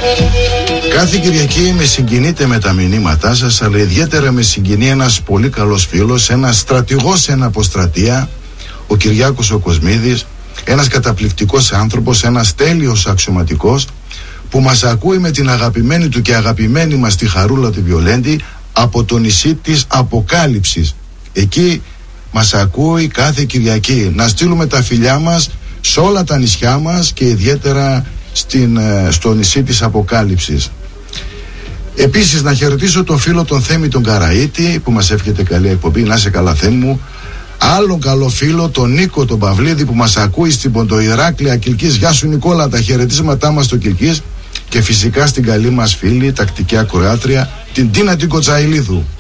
Κάθε Κυριακή με συγκινείτε με τα μηνύματά σας, αλλά ιδιαίτερα με συγκινεί ένας πολύ καλός φίλος, ένας στρατηγός σε ένα αποστρατεία, ο Κυριάκος ο Κοσμίδης, ένας καταπληκτικός άνθρωπος, ένας τέλειος αξιωματικός, που μας ακούει με την αγαπημένη του και αγαπημένη μας τη Χαρούλα τη Βιολέντη από το νησί της Αποκάλυψης. Εκεί μας ακούει κάθε Κυριακή. Να στείλουμε τα φιλιά μας σε όλα τα νησιά μας και ιδιαίτερα στο νησί της Αποκάλυψης. Επίσης να χαιρετήσω τον φίλο τον Θέμη τον Καραΐτη που μας εύχεται καλή εκπομπή. Να είσαι καλά Θέμη μου. Άλλον καλό φίλο τον Νίκο τον Παυλίδη που μας ακούει στην Ποντοϊράκλεια Κιλκής. Γεια σου Νικόλα, τα χαιρετίσματά μας στο Κιλκής. Και φυσικά στην καλή μας φίλη, τακτική ακροάτρια, την Τίνα την Κοτσαηλίδου.